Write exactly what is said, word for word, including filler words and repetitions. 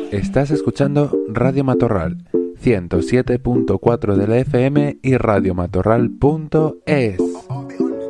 Estás escuchando Radio Matorral, ciento siete punto cuatro de la F M y radiomatorral punto es.